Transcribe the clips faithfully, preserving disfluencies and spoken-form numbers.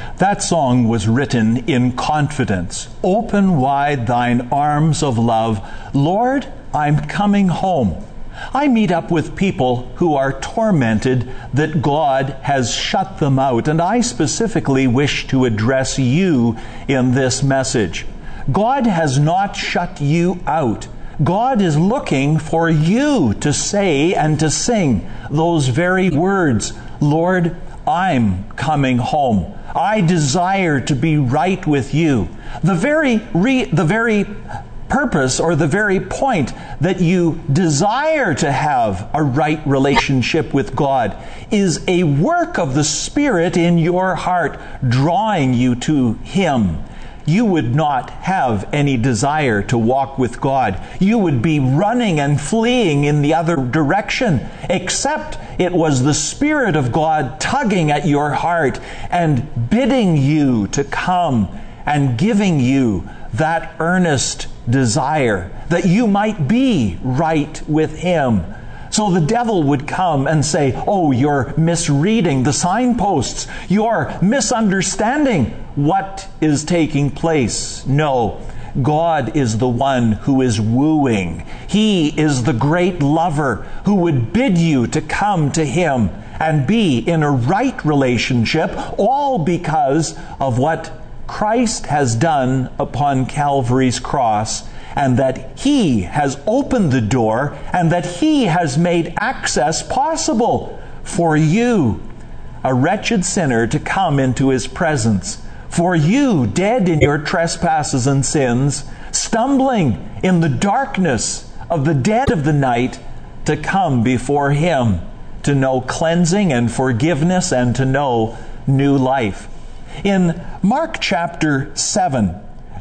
That song was written in confidence. Open wide thine arms of love. Lord, I'm coming home. I meet up with people who are tormented that God has shut them out, and I specifically wish to address you in this message. God has not shut you out. God is looking for you to say and to sing those very words, Lord, I'm coming home. I desire to be right with you. The very re, the very purpose or the very point that you desire to have a right relationship with God is a work of the Spirit in your heart, drawing you to Him. You would not have any desire to walk with God. You would be running and fleeing in the other direction, except it was the Spirit of God tugging at your heart and bidding you to come and giving you that earnest desire that you might be right with Him. So the devil would come and say, oh, you're misreading the signposts. You're misunderstanding what is taking place. No, God is the one who is wooing. He is the great lover who would bid you to come to Him and be in a right relationship, all because of what Christ has done upon Calvary's cross, and that He has opened the door, and that He has made access possible for you, a wretched sinner, to come into His presence. For you, dead in your trespasses and sins, stumbling in the darkness of the dead of the night, to come before Him, to know cleansing and forgiveness, and to know new life. In Mark chapter seven,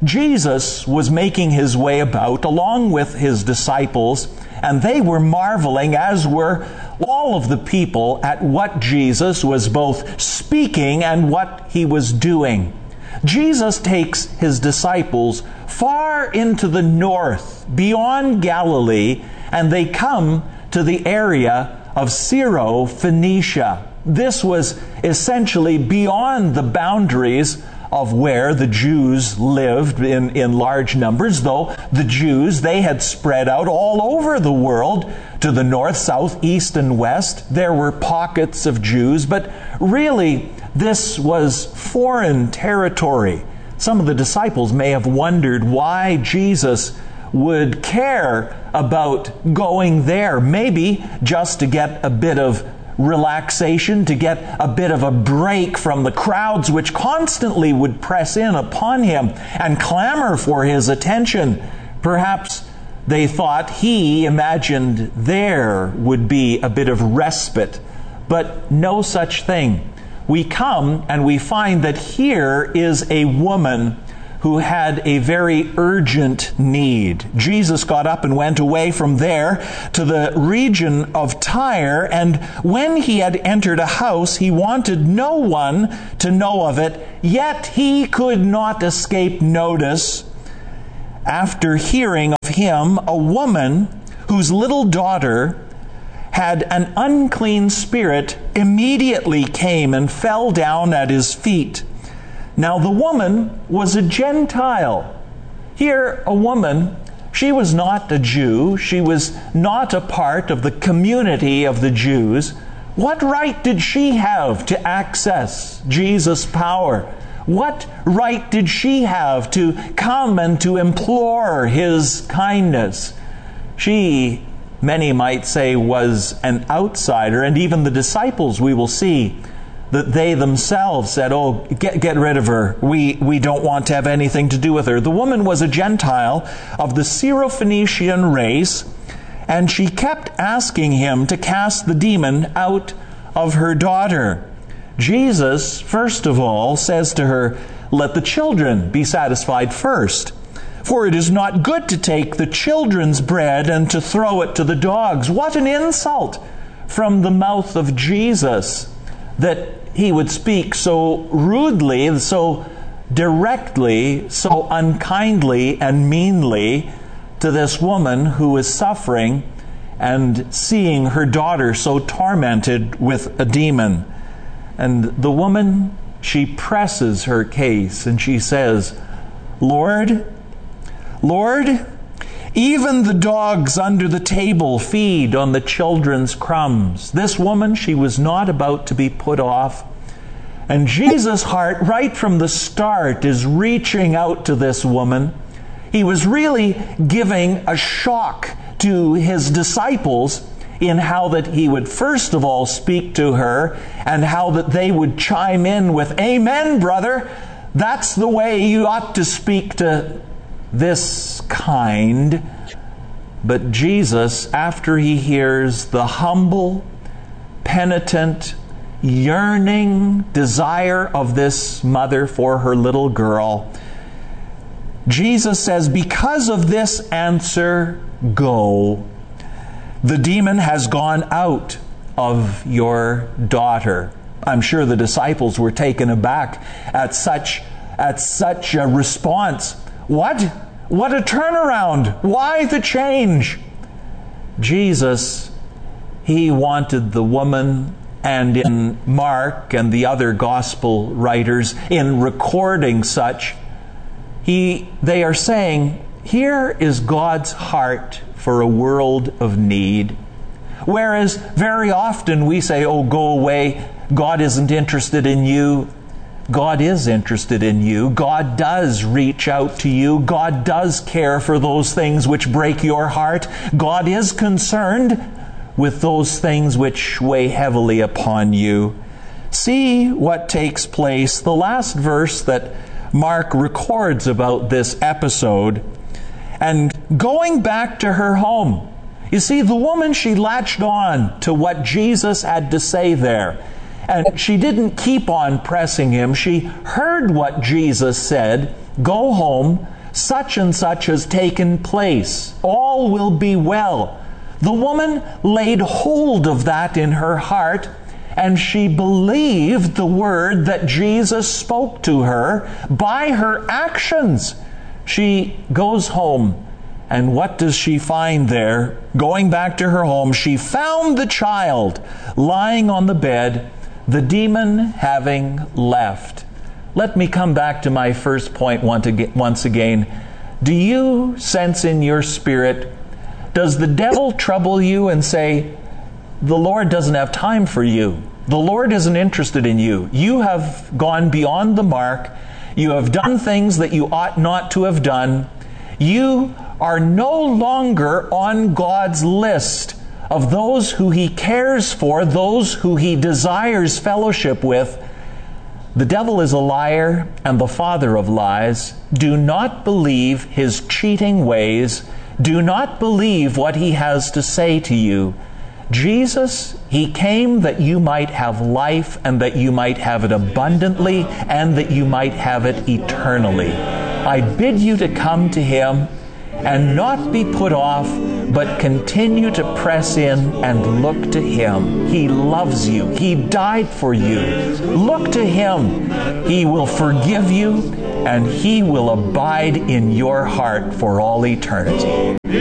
Jesus was making His way about along with His disciples, and they were marveling, as were all of the people, at what Jesus was both speaking and what He was doing. Jesus takes His disciples far into the north, beyond Galilee, and they come to the area of Syro-Phoenicia. This was essentially beyond the boundaries of where the Jews lived in, in large numbers, though the Jews, they had spread out all over the world to the north, south, east, and west. There were pockets of Jews, but really this was foreign territory. Some of the disciples may have wondered why Jesus would care about going there, maybe just to get a bit of relaxation, to get a bit of a break from the crowds which constantly would press in upon Him and clamor for His attention. Perhaps they thought He imagined there would be a bit of respite, but no such thing. We come and we find that here is a woman who had a very urgent need. Jesus got up and went away from there to the region of Tyre, and when He had entered a house, He wanted no one to know of it, yet He could not escape notice. After hearing of Him, a woman whose little daughter had an unclean spirit immediately came and fell down at His feet. Now the woman was a Gentile. Here, a woman, she was not a Jew. She was not a part of the community of the Jews. What right did she have to access Jesus' power? What right did she have to come and to implore His kindness? She, many might say, was an outsider, and even the disciples, we will see, that they themselves said, oh, get, get rid of her. We, we don't want to have anything to do with her. The woman was a Gentile of the Syrophoenician race, and she kept asking Him to cast the demon out of her daughter. Jesus, first of all, says to her, let the children be satisfied first. For it is not good to take the children's bread and to throw it to the dogs. What an insult from the mouth of Jesus, that He would speak so rudely, so directly, so unkindly and meanly to this woman who is suffering and seeing her daughter so tormented with a demon. And the woman she presses her case and she says, Lord, Lord, even the dogs under the table feed on the children's crumbs. This woman, she was not about to be put off. And Jesus' heart, right from the start, is reaching out to this woman. He was really giving a shock to his disciples in how that he would first of all speak to her and how that they would chime in with, Amen, brother. That's the way you ought to speak to this kind. But Jesus, after he hears the humble, penitent, yearning desire of this mother for her little girl, Jesus says, because of this answer, go. The demon has gone out of your daughter. I'm sure the disciples were taken aback at such, at such a response. What? What a turnaround! Why the change? Jesus, he wanted the woman, and in Mark and the other gospel writers, in recording such, he, they are saying, here is God's heart for a world of need. Whereas very often we say, oh, go away, God isn't interested in you. God is interested in you. God does reach out to you. God does care for those things which break your heart. God is concerned with those things which weigh heavily upon you. See what takes place. The last verse that Mark records about this episode, and going back to her home. You see, the woman, she latched on to what Jesus had to say there. And she didn't keep on pressing him. She heard what Jesus said, go home, such and such has taken place. All will be well. The woman laid hold of that in her heart, and she believed the word that Jesus spoke to her by her actions. She goes home, and what does she find there? Going back to her home, she found the child lying on the bed, the demon having left. Let me come back to my first point once again. Do you sense in your spirit, does the devil trouble you and say, the Lord doesn't have time for you. The Lord isn't interested in you. You have gone beyond the mark. You have done things that you ought not to have done. You are no longer on God's list of those who He cares for, those who He desires fellowship with. The devil is a liar and the father of lies. Do not believe his cheating ways. Do not believe what he has to say to you. Jesus, He came that you might have life and that you might have it abundantly and that you might have it eternally. I bid you to come to Him and not be put off, but continue to press in and look to Him. He loves you. He died for you. Look to Him. He will forgive you and He will abide in your heart for all eternity.